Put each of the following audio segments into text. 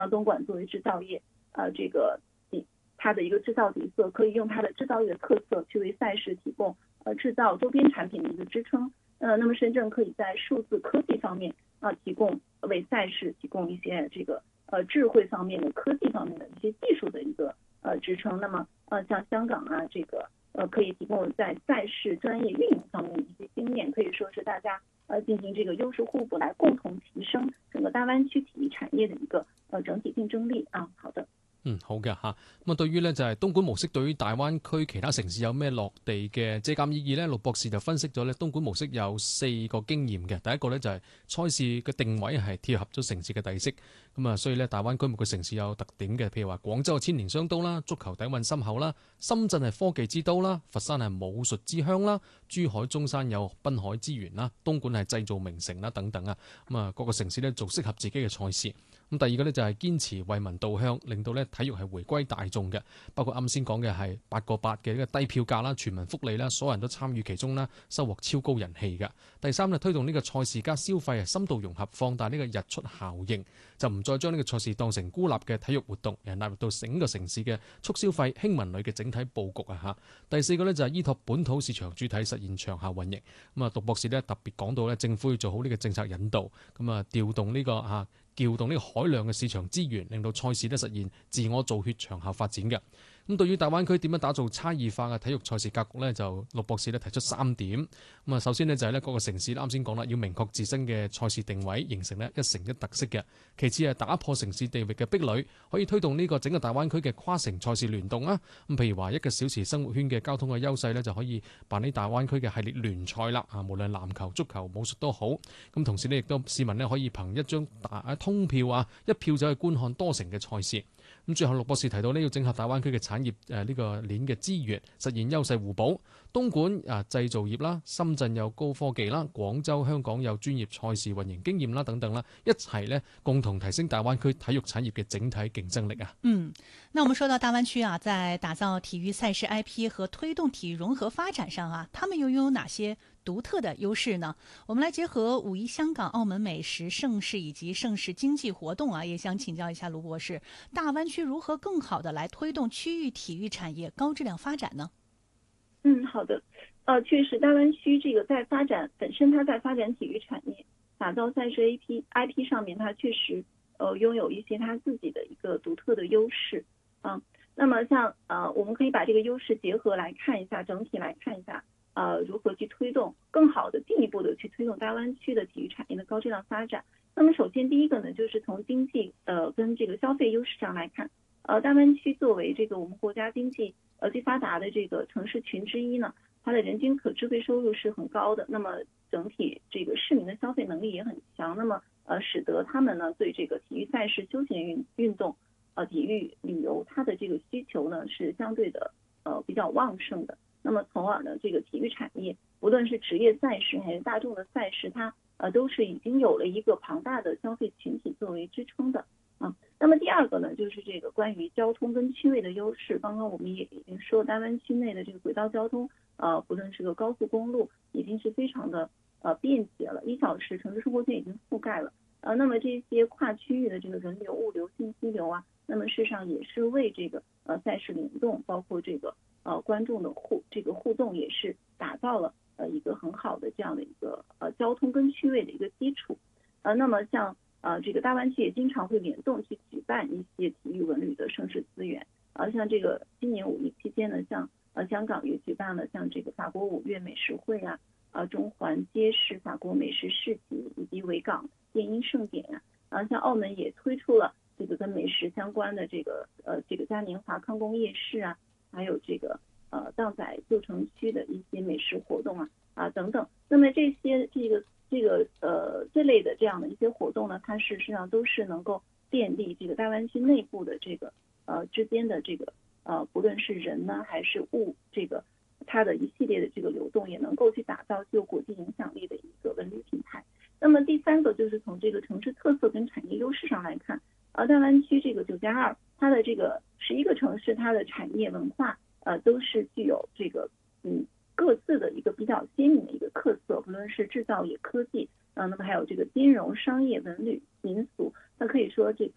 东莞作为制造业这个它的一个制造底色，可以用它的制造业的特色去为赛事提供制造周边产品的一个支撑。那么深圳可以在数字科技方面提供为赛事提供一些这个智慧方面的科技方面的一些技术的一个支撑。那么像香港这个可以提供在赛事专业运营方面的一些经验，可以说是大家进行这个优势互补，来共同提升整个大灣區體育產業的一個整體競爭力好的。 好嘅嚇。咁對於呢就係東莞模式對於大灣區其他城市有咩落地嘅借鑑意義呢？陸博士就分析咗呢東莞模式有4個經驗嘅。第一個呢就係賽事嘅定位係貼合咗城市嘅地色，咁所以呢大灣區每個城市有特點嘅，譬如話廣州係千年商都啦，足球底蘊深厚啦，深圳係科技之都啦，佛山係武術之鄉啦，珠海中山有濱海資源啦，東莞係製造名城啦等等各個城市呢做適合自己嘅賽事。咁第二個呢就係堅持為民導向，令到呢體育係回歸大眾嘅，包括啱先講嘅係8個8嘅呢個低票價啦、全民福利啦，所有人都參與其中啦，收穫超高人氣嘅。第三呢，推動呢個賽事加消費深度融合，放大呢個日出效應，就唔再將呢個賽事當成孤立嘅體育活動，而係納入到整個城市嘅促消費、輕文旅嘅整體佈局第四個呢，就係依託本土市場主體實現長效運營。杜博士呢特別講到呢，政府要做好呢個政策引導，調動呢個海量嘅市場資源，令到賽事呢實現自我造血長效發展嘅。咁對於大灣區點樣打造差異化嘅體育賽事格局呢，就陸博士呢提出3點。首先呢，就係呢各個城市啱先講啦，要明確自身嘅賽事定位，形成呢一城一特色嘅。其次係打破城市地域嘅壁壘，可以推動呢個整個大灣區嘅跨城賽事聯動譬如話1個小時生活圈嘅交通嘅優勢呢，就可以辦理大灣區嘅系列聯賽啦。無論籃球、足球、武術都好。咁同時呢，亦都市民呢可以憑一張通票一票就去觀看多城嘅賽事。咁最後陸博士提到呢，要整合大灣區嘅產業呢個鏈嘅資源，實現優勢互補。東莞製造業啦，深圳有高科技啦，廣州、香港有專業賽事運營經驗啦等等啦，一齊呢共同提升大灣區體育產業嘅整體競爭力那我們說到大灣區在打造體育賽事 IP 和推動體育融合發展上他們又擁有哪些獨特的優勢呢？我們來結合5·1香港、澳門美食盛事以及盛事經濟活動也想請教一下盧博士，大灣區如何更好的來推動區域體育產業高質量發展呢？ 好的，確實大灣區這個在發展本身，它在發展體育產業、打造賽事 IP 上面，它確實擁有一些它自己的一個獨特的優勢那麼像我們可以把這個優勢結合來看一下，整體來看一下如何去推動更好的進一步的去推動大灣區的體育產業的高質量發展。那麼首先第一個呢，就是從經濟跟這個消費優勢上來看，大灣區作為這個我們國家經濟最發達的這個城市群之一呢，它的人均可支配收入是很高的，那麼整體這個市民的消費能力也很強，那麼使得他們呢對這個體育賽事、休閒運動體育旅遊它的這個需求呢是相對的比較旺盛的。那麼從而呢，這個體育產業無論是職業賽事還是大眾的賽事，它都是已經有了一個龐大的消費群體作為支撐的那麼第二個呢，就是這個關於交通跟區位的優勢。剛剛我們也已經說，大灣區內的這個軌道交通不論是個高速公路，已經是非常的便捷了，1小時城市生活圈已經覆蓋了那麼這些跨區域的這個人流、物流、信息流那麼事實上也是為這個賽事聯動，包括這個觀眾的互動，也是打造了一個很好的這樣的一個交通跟區位的一個基礎那麼像這個大灣區也經常會聯動去舉辦一些體育文旅的盛事資源像這個今年5·1期間呢，像香港也舉辦了像這個法國5月美食會中環街市法國美食市集以及維港電音盛典像澳門也推出了這個跟美食相關的這個嘉年華康公夜市還有這個蕩仔舊城區的一些美食活動等等。那麼這些這類的這樣的一些活動呢，它事實上都是能夠便利這個大灣區內部的這個之間的這個不論是人呢還是物，這個它的一系列的這個流動，也能夠去打造具有國際影響力的一個文旅品牌。那麼第三個就是從這個城市特色跟產業優勢上來看大灣區這個9+2，它的這個11個城市，它的產業文化都是具有這個各自的一個比較鮮明的一個特色，不論是製造業、科技那麼還有這個金融、商業、文旅、民俗，那可以說這個各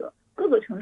各个城